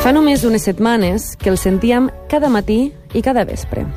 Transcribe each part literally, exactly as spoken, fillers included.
Fa només unes setmanes que el sentíem cada matí i cada vespre.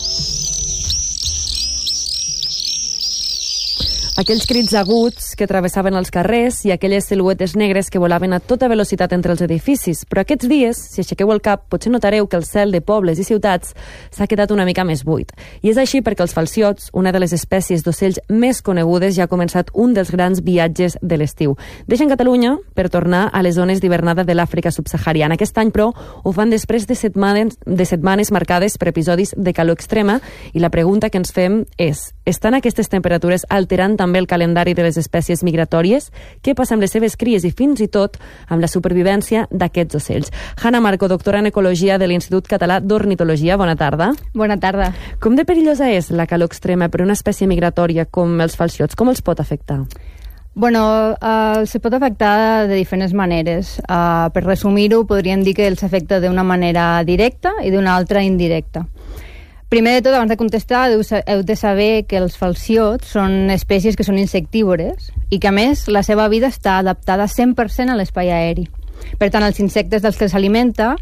Aquells crits aguts que travessaven els carrers i aquelles siluetes negres que volaven a tota velocitat entre els edificis. Però aquests dies, si aixequeu el cap, potser notareu que el cel de pobles i ciutats s'ha quedat una mica més buit. I és així perquè els falciots, una de les espècies d'ocells més conegudes, ja ha començat un dels grans viatges de l'estiu. Deixen Catalunya per tornar a les zones d'hivernada de l'Àfrica subsahariana. Aquest any, però, ho fan després de setmanes, de setmanes marcades per episodis de calor extrema i la pregunta que ens fem és: estan aquestes temperatures alterant també el calendari de les espècies migratòries? Què passa amb les seves cries i fins i tot amb la supervivència d'aquests ocells? Hanna Marco, doctora en Ecologia de l'Institut Català d'Ornitologia. Bona tarda. Bona tarda. Com de perillosa és la calor extrema per una espècie migratòria com els falciots? Com els pot afectar? Bueno, uh, se pot afectar de diferents maneres. Uh, per resumir-ho, podríem dir que els afecta d'una manera directa i d'una altra indirecta. Primer de tot, abans de contestar, heu de saber que els falciots són espècies que són insectívores i que, a més, la seva vida està adaptada cent per cent a l'espai aeri. Per tant, els insectes dels que s'alimenta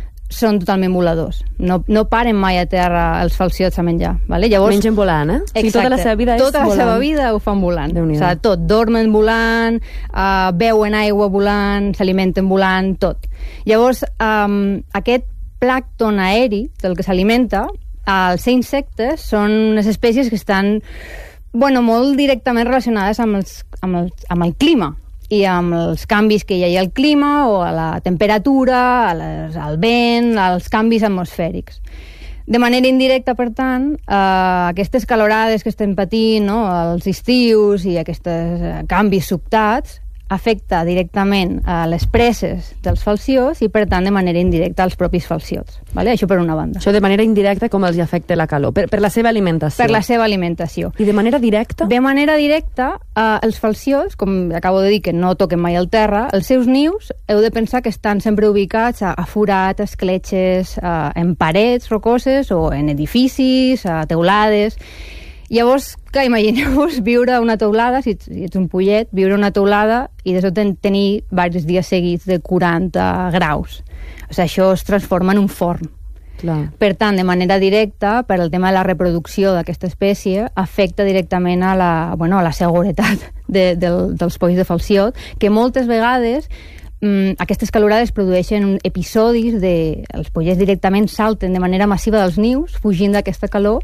són totalment voladors. No, no paren mai a terra els falciots a menjar. Vale? Llavors, mengen volant, eh? Exacte. Tota la seva vida és tota volant. la seva vida ho fan volant. O sigui, tot. Dormen volant, uh, beuen aigua volant, s'alimenten volant, tot. Llavors, um, aquest plàncton aeri del que s'alimenta, els insectes són unes espècies que estan, bueno, molt directament relacionades amb, els, amb, el, amb el clima i amb els canvis que hi ha al clima o a la temperatura, a les, al vent, als canvis atmosfèrics. De manera indirecta, per tant, eh, aquestes calorades que estem patint, no?, els estius i aquests canvis sobtats, afecta directament a les preses dels falciots i, per tant, de manera indirecta als propis falciots. Vale? Això per una banda. Això de manera indirecta, com els afecta la calor? Per, per la seva alimentació? Per la seva alimentació. I de manera directa? De manera directa, eh, els falciots, com acabo de dir que no toquen mai el terra, els seus nius heu de pensar que estan sempre ubicats a, a forats, a escletxes, a, en parets rocoses o en edificis, a teulades. Llavors, que imagineu-vos viure a una teulada, si ets, si ets un pollet, viure a una teulada i de sobte tenir diversos dies seguits de quaranta graus. O sigui, això es transforma en un forn. Clar. Per tant, de manera directa, per el tema de la reproducció d'aquesta espècie, afecta directament a la, bueno, a la seguretat de, de, dels polls de falciot, que moltes vegades mm, aquestes calorades produeixen episodis de... Els pollets directament salten de manera massiva dels nius, fugint d'aquesta calor,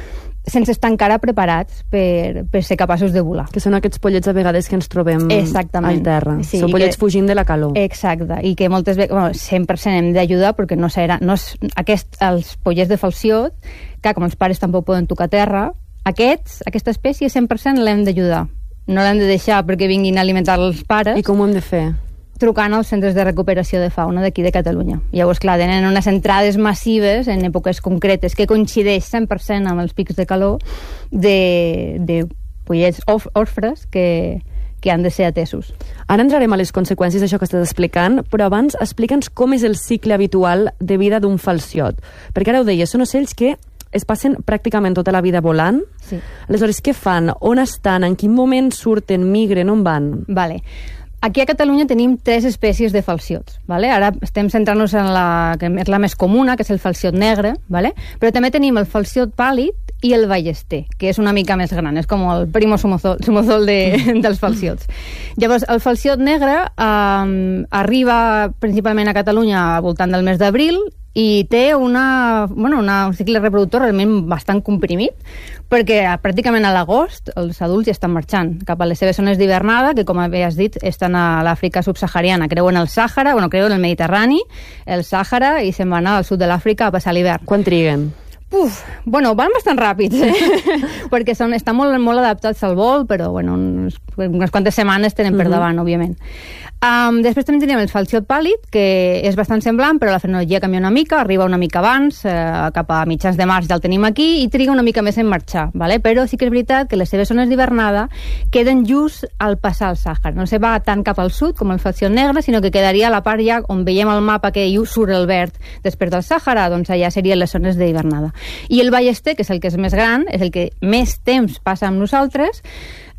sense estar encara preparats per, per ser capaços de volar. Que són aquests pollets a vegades que ens trobem Exactament. al terra. Sí, són pollets que, fugint de la calor. Exacte, i que moltes vegades, bueno, cent per cent hem d'ajudar perquè no serà, no és, aquest, els pollets de falciot, que com els pares tampoc poden tocar terra, aquests, aquesta espècie cent per cent l'hem d'ajudar. No l'hem de deixar perquè vinguin a alimentar els pares. I com ho hem de fer? Trucant als centres de recuperació de fauna d'aquí de Catalunya. Llavors, clar, tenen unes entrades massives en èpoques concretes que coincideix cent per cent amb els pics de calor de, de pollets orfres que, que han de ser atesos. Ara entrarem a les conseqüències d'això que estàs explicant, però abans explica'ns com és el cicle habitual de vida d'un falciot. Perquè ara ho deies, són ocells que es passen pràcticament tota la vida volant. Sí. Aleshores, què fan? On estan? En quin moment surten? Migren? On van? Vale. Aquí a Catalunya tenim tres espècies de falciots. Vale? Ara estem centrant-nos en la que és la més comuna, que és el falciot negre, vale? Però també tenim el falciot pàl·lid i el ballester, que és una mica més gran, és com el primo somozol, somozol de, dels falciots. Llavors, el falciot negre eh, arriba principalment a Catalunya al voltant del mes d'abril i té una, bueno, una, un cicle reproductor realment bastant comprimit, perquè pràcticament a l'agost els adults ja estan marxant cap a les seves zones d'hivernada, que, com havies dit, estan a l'Àfrica subsahariana. Creuen el Sàhara, bueno, creuen el Mediterrani, el Sàhara, i se'n van al sud de l'Àfrica a passar l'hivern. Quan triguen? Uf, bueno, van bastant ràpids, eh? perquè són, estan molt, molt adaptats al vol, però bueno, uns, unes quantes setmanes tenen per davant, uh-huh. òbviament. Um, després també tenim el falciot pàl·lid, que és bastant semblant, però la fenologia canvia una mica, arriba una mica abans, eh, cap a mitjans de març ja el tenim aquí, i triga una mica més en marxar, ¿vale? Però sí que és veritat que les seves zones d'hivernada queden just al passar el Sàhara. No se va tant cap al sud, com el falciot negre, sinó que quedaria a la part ja on veiem el mapa que just surt el verd després del Sàhara, doncs allà serien les zones d'hivernada. I el ballester, que és el que és més gran, és el que més temps passa amb nosaltres,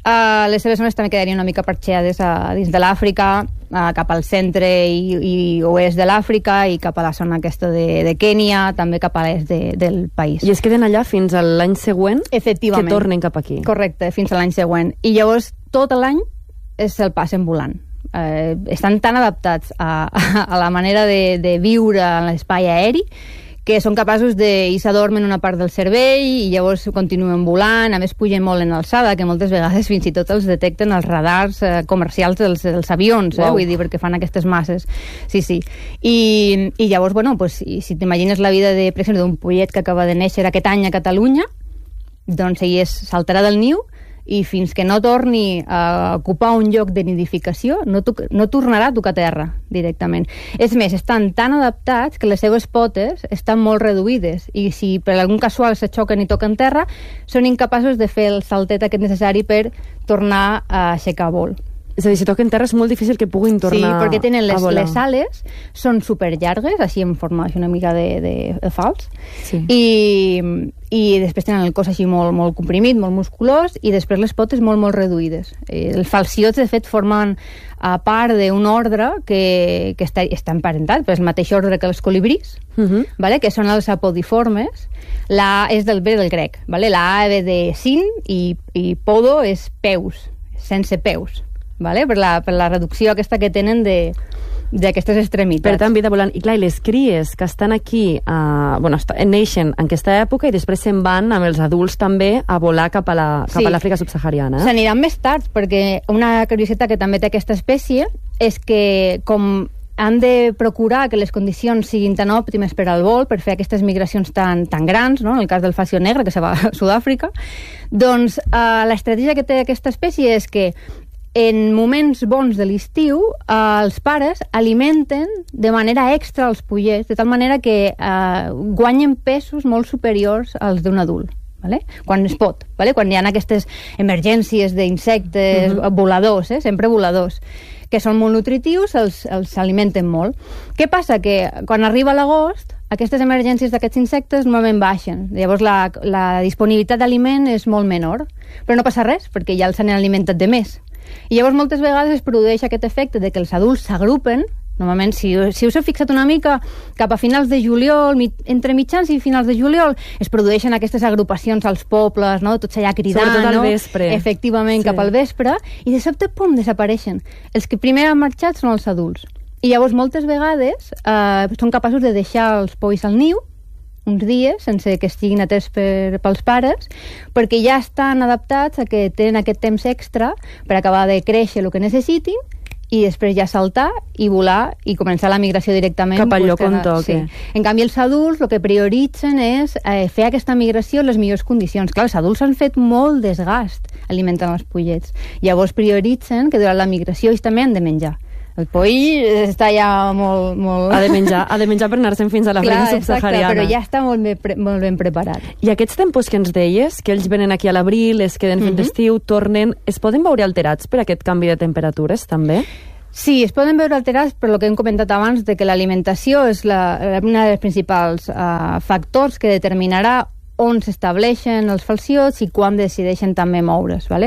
Uh, les seves zones també quedarien una mica parxeades uh, dins de l'Àfrica, uh, cap al centre i, i oest de l'Àfrica i cap a la zona aquesta de, de Kènia, també cap a l'est de, del país. I es queden allà fins a l'any següent Efectivament. Que tornen cap aquí. Correcte, fins a l'any següent. I llavors tot l'any se'l passen volant. Uh, estan tan adaptats a, a la manera de, de viure en l'espai aeri que són capaços de... i s'adormen una part del cervell i llavors continuen volant, a més pugen molt en alçada, que moltes vegades fins i tot els detecten els radars eh, comercials dels, dels avions, eh? Vull dir, perquè fan aquestes masses. Sí, sí. I, i llavors, bueno, pues, si, si t'imagines la vida, de, per exemple, d'un pollet que acaba de néixer aquest any a Catalunya, doncs ell és, saltarà del niu i fins que no torni a ocupar un lloc de nidificació no, no tornarà a tocar terra directament. És més, estan tan adaptats que les seves potes estan molt reduïdes i si per algun casual se xoquen i toquen terra són incapaços de fer el saltet aquest necessari per tornar a aixecar vol. És a dir, si toquen terra és molt difícil que puguin tornar a volar. Sí, perquè tenen les, les ales, són superllargues, així en forma una mica de, de, de fals, sí. I, i després tenen el cos així molt, molt comprimit, molt musculós, i després les potes molt, molt reduïdes. Els falciots, de fet, formen a part d'un ordre que, que està, està emparentat, per el mateix ordre que els colibrís, uh -huh. vale? Que són els apodiformes. La A és del B del grec, vale? La A ve de sin i, i podo és peus, sense peus. Vale? Per, la, per la reducció aquesta que tenen de d'aquestes extremitats. Per tant, vida volant. I clar, i les cries que estan aquí, uh, bueno, neixen en aquesta època i després se'n van amb els adults també a volar cap a la, cap sí. a l'Àfrica subsahariana. Eh? S'aniran més tard, perquè una curiositat que també té aquesta espècie és que com han de procurar que les condicions siguin tan òptimes per al vol, per fer aquestes migracions tan, tan grans, no? En el cas del falció negre, que se va a Sud-àfrica, doncs uh, l'estratègia que té aquesta espècie és que en moments bons de l'estiu, eh, els pares alimenten de manera extra els pollets, de tal manera que eh, guanyen pesos molt superiors als d'un adult. Vale? Quan es pot, vale? Quan hi ha aquestes emergències d'insectes uh-huh. voladors, eh? Sempre voladors, que són molt nutritius, els, els alimenten molt. Què passa? Que quan arriba l'agost, aquestes emergències d'aquests insectes normalment baixen. Llavors la, la disponibilitat d'aliment és molt menor. Però no passa res, perquè ja els han alimentat de més. I llavors moltes vegades es produeix aquest efecte de que els adults s'agrupen. Normalment, si, si us heu fixat una mica, cap a finals de juliol, mit, entre mitjans i finals de juliol, es produeixen aquestes agrupacions als pobles, no? Tots allà cridant, sobretot al no? vespre. Efectivament, sí. Cap al vespre, i de sobte, pum, desapareixen. Els que primer han marxat són els adults. I llavors moltes vegades eh, són capaços de deixar els polls al niu uns dies, sense que estiguin atès per, pels pares, perquè ja estan adaptats a que tenen aquest temps extra per acabar de créixer el que necessitin i després ja saltar i volar i començar la migració directament cap al lloc on toqui. Sí. En canvi, els adults el que prioritzen és eh, fer aquesta migració en les millors condicions. Clar, els adults han fet molt desgast alimentant els pollets. Llavors prioritzen que durant la migració ells també han de menjar. El poll està ja molt... molt... Ha de menjar, ha de menjar per anar-se'n fins a l'Àfrica subsahariana. Però ja està molt ben, pre molt ben preparat. I aquests tempos que ens deies, que ells venen aquí a l'abril, es queden fins mm-hmm. estiu, tornen, es poden veure alterats per aquest canvi de temperatures, també? Sí, es poden veure alterats per lo que hem comentat abans, de que l'alimentació és la, una dels principals uh, factors que determinarà on s'estableixen els falciots i quan decideixen també moure's. Vale?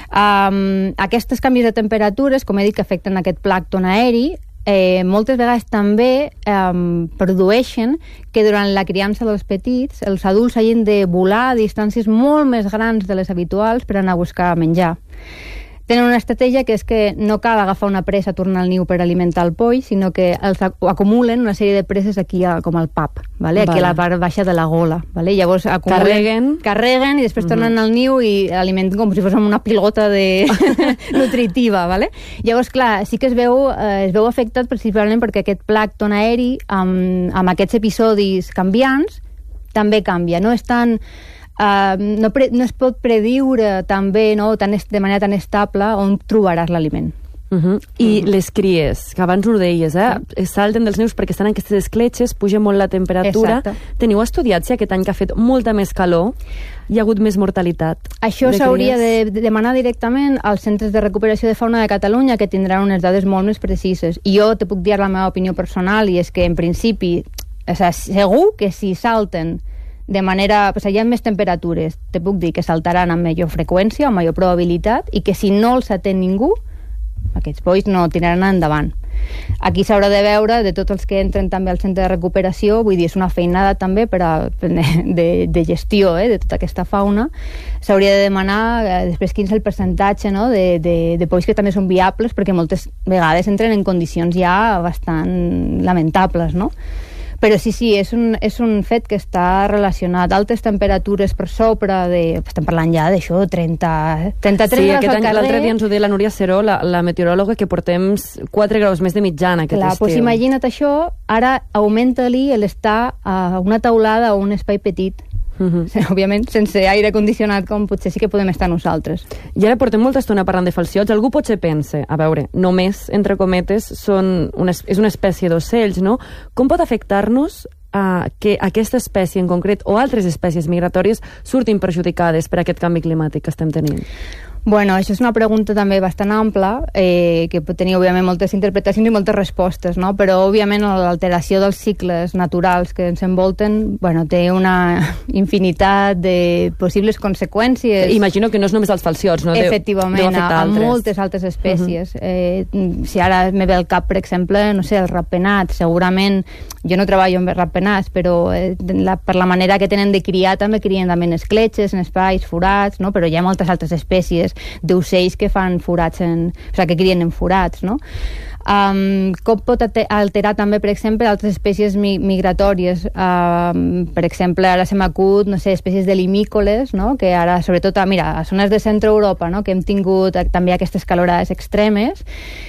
Um, aquests canvis de temperatures, com he dit, que afecten aquest plàncton aeri, eh, moltes vegades també um, produeixen que durant la criança dels petits els adults hagin de volar a distàncies molt més grans de les habituals per anar a buscar menjar. Tenen una estratègia que és que no cal agafar una presa, tornar al niu per alimentar el poll, sinó que els acumulen una sèrie de preses aquí a, com al pap, ¿vale? Aquí vale. A la part baixa de la gola. ¿Vale? Llavors acumulen, carreguen. carreguen i després tornen uh-huh. al niu i alimenten com si fos una pilota de nutritiva. ¿Vale? Llavors, clar, sí que es veu, eh, es veu afectat principalment perquè aquest plàncton aeri, amb, amb aquests episodis canviants, també canvia. No és tan... Uh, no, pre no es pot prediure també, no, tan de manera tan estable on trobaràs l'aliment. Uh -huh. I uh -huh. les cries, que abans ho deies, eh? Sí. Salten dels nius perquè estan en aquestes escletxes, puja molt la temperatura. Exacte. Teniu estudiat si aquest any que ha fet molta més calor hi ha hagut més mortalitat? Això s'hauria de, de demanar directament als centres de recuperació de fauna de Catalunya, que tindran unes dades molt més precises. I jo te puc dir la meva opinió personal, i és que en principi, o sigui, segur que si salten de manera... Pues, hi ha més temperatures, te puc dir que saltaran amb major freqüència, amb major probabilitat, i que si no els atén ningú, aquests polls no tiraran endavant. Aquí s'haurà de veure de tots els que entren també al centre de recuperació, vull dir, és una feinada també per a, de, de gestió eh, de tota aquesta fauna. S'hauria de demanar eh, després quin és el percentatge no, de, de, de polls que també són viables, perquè moltes vegades entren en condicions ja bastant lamentables, no? Però sí, sí, és un, és un fet que està relacionat. Altes temperatures per sobre de... Estem parlant ja d'això, trenta, trenta-tres sí, graus al carrer. L'altre dia ens ho deia la Núria Seró, la, la meteoròloga, que portem quatre graus més de mitjana aquest Clar, estiu. Doncs imagina't això, ara augmenta-li l'estar a una taulada o un espai petit. Uh-huh. Òbviament, sense aire condicionat, com potser sí que podem estar nosaltres. I ara portem molta estona parlant de falciots. Algú potser pensa, a veure, només, entre cometes, són una, és una espècie d'ocells, no? Com pot afectar-nos uh, que aquesta espècie en concret o altres espècies migratòries surtin perjudicades per aquest canvi climàtic que estem tenint? Bueno, això és una pregunta també bastant ampla, eh, que pot tenir, òbviament, moltes interpretacions i moltes respostes, no? Però, òbviament, l'alteració dels cicles naturals que ens envolten, bueno, té una infinitat de possibles conseqüències. Imagino que no és només els falciots, no? Efectivament, a, a moltes altres espècies. Uh-huh. eh, si ara me ve al cap, per exemple, no sé, els ratpenats, segurament, jo no treballo amb ratpenats, però eh, la, per la manera que tenen de criar, també crien també en escletxes, en espais, forats, no? Però hi ha moltes altres espècies d'ocells que fan forats en, o sigui, que crien en forats, no? Um, com pot alterar també, per exemple, altres espècies mi migratòries. Um, per exemple, ara se m'acut, no sé, espècies de limícoles, no? Que ara, sobretot, a, mira, a zones de centre Europa, no? Que hem tingut també aquestes calorades extremes.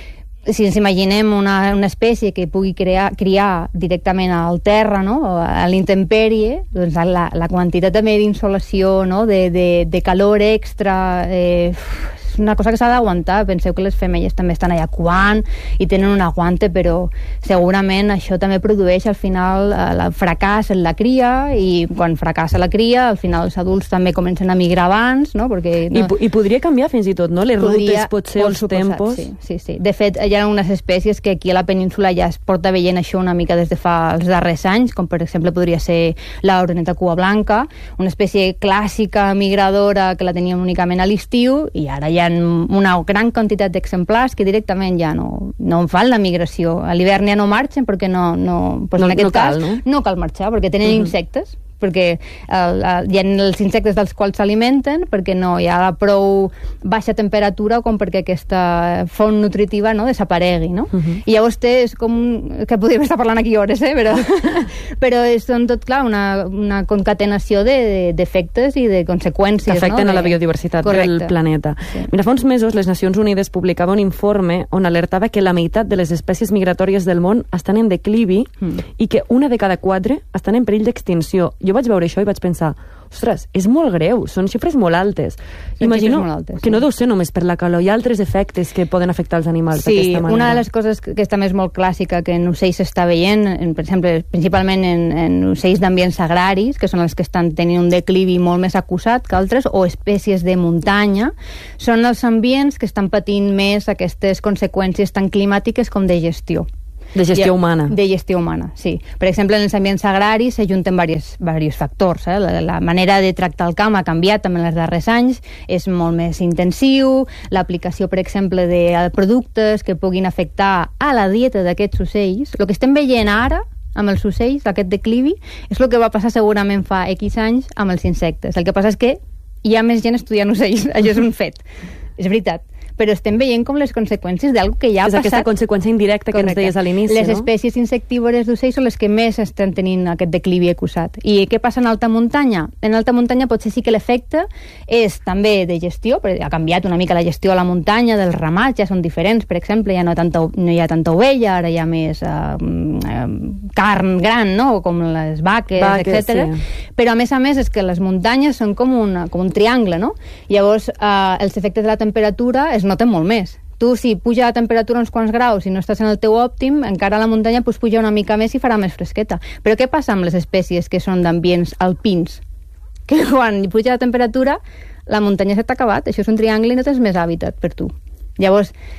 Si ens imaginem una, una espècie que pugui crear, criar directament al terra, no? A l'intemperie, doncs la, la quantitat també d'insolació, no? de, de, de calor extra, eh, és una cosa que s'ha d'aguantar. Penseu que les femelles també estan allà cuant i tenen un aguante, però segurament això també produeix al final el fracàs en la cria, i quan fracassa la cria, al final els adults també comencen a migrar abans, no? Perquè, no... I, I podria canviar fins i tot, no? Les podria, rutes, potser els suposat, tempos... Sí, sí, sí. De fet, hi ha unes espècies que aquí a la península ja es porta veient això una mica des de fa els darrers anys, com per exemple podria ser la oreneta cua blanca, una espècie clàssica migradora que la teníem únicament a l'estiu, i ara hi ha una gran quantitat d'exemplars que directament ja no, no fan la migració. A l'hivern ja no marxen perquè no, no, pues no, en aquest no cal, cas no? no cal marxar perquè tenen uh-huh. insectes, perquè el, el, hi ha els insectes dels quals s'alimenten, perquè no hi ha prou baixa temperatura com perquè aquesta font nutritiva no, desaparegui, no? Uh-huh. I llavors té, és com... que podríem estar parlant aquí hores, eh? Però, però són tot clar una, una concatenació d'efectes de, i de conseqüències. Que afecten no? de... a la biodiversitat Correcte. del planeta. Sí. Mira, fa uns mesos les Nacions Unides publicava un informe on alertava que la meitat de les espècies migratòries del món estan en declivi mm. i que una de cada quatre estan en perill d'extinció. Jo vaig veure això i vaig pensar, ostres, és molt greu, són xifres molt altes. Són Imagino molt altes, que sí. no deu ser només per la calor, hi ha altres efectes que poden afectar els animals sí, d'aquesta manera. Una de les coses que, que també és molt clàssica que en ocells s'està veient, en, per exemple, principalment en, en ocells d'ambients agraris, que són els que estan tenint un declivi molt més acusat que altres, o espècies de muntanya, són els ambients que estan patint més aquestes conseqüències tan climàtiques com de gestió. De gestió humana. De gestió humana, sí. Per exemple, en els ambients agraris s'ajunten diversos, diversos factors. Eh? La, la manera de tractar el camp ha canviat també en els darrers anys, és molt més intensiu, l'aplicació, per exemple, de productes que puguin afectar a la dieta d'aquests ocells. El que estem veient ara amb els ocells, aquest declivi, és el que va passar segurament fa X anys amb els insectes. El que passa és que hi ha més gent estudiant ocells, això és un fet. És veritat. Però estem veient com les conseqüències d'algú que ja ha és passat... És aquesta conseqüència indirecta que Correcte. Ens deies a l'inici, les no? espècies insectívores d'ocells són les que més estan tenint aquest declivi acusat. I què passa en alta muntanya? En alta muntanya potser sí que l'efecte és també de gestió, perquè ha canviat una mica la gestió a la muntanya, dels ramats ja són diferents, per exemple, ja no, tanta, no hi ha tanta ovella, ara hi ha més uh, uh, carn gran, no? Com les vaques, vaques etcètera. Sí. Però a més a més és que les muntanyes són com, una, com un triangle, no? Llavors uh, els efectes de la temperatura es noten molt més. Tu, si puja la temperatura uns quants graus i no estàs en el teu òptim, encara a la muntanya pues, puja una mica més i farà més fresqueta. Però què passa amb les espècies que són d'ambients alpins? Que quan puja la temperatura, la muntanya s'ha acabat. Això és un triangle i no tens més hàbitat per tu. Llavors,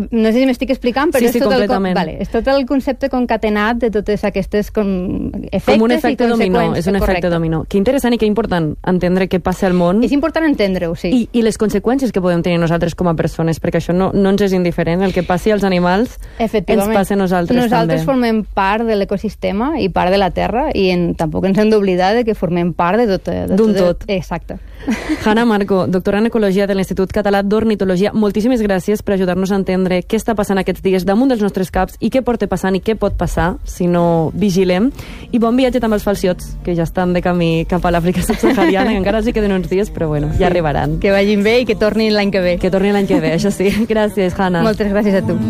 no sé si m'estic explicant, però sí, és, sí, tot el, vale, és tot el concepte concatenat de totes aquestes com, efectes com un efecte i dominó, és un correcte. efecte dominó. Que interessant i que important entendre què passa al món. És important entendre-ho, sí. I, I les conseqüències que podem tenir nosaltres com a persones, perquè això no, no ens és indiferent. El que passi als animals ens passa a nosaltres, nosaltres també. Nosaltres formem part de l'ecosistema i part de la Terra i en, tampoc ens hem d'oblidar de que formem part de tot. D'un tot. Exacte. Hanna Marco, doctora en Ecologia de l'Institut Català d'Ornitologia, moltíssimes gràcies per ajudar-nos a entendre què està passant aquests dies damunt dels nostres caps i què porta passant i què pot passar si no vigilem. I bon viatge també als falciots, que ja estan de camí cap a l'Àfrica subsahariana, que encara els hi queden uns dies, però bueno, ja arribaran. Que vagin bé i que tornin l'any que ve. Que tornin l'any que ve, això sí. Gràcies, Hanna. Moltes gràcies a tu.